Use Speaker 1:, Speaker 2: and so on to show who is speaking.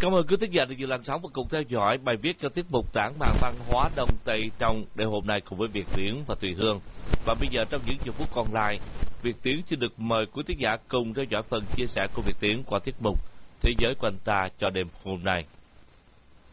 Speaker 1: Cảm ơn quý thính giả đã dự làn sóng và cùng theo dõi bài viết cho tiết mục Tản mạn văn hóa Đông Tây trong đêm hôm nay cùng với Việt Tiến và Thùy Hương. Và bây giờ trong những giờ phút còn lại, Việt Tiến xin được mời quý thính giả cùng theo dõi phần chia sẻ của Việt Tiến qua tiết mục Thế giới quanh ta cho đêm hôm nay.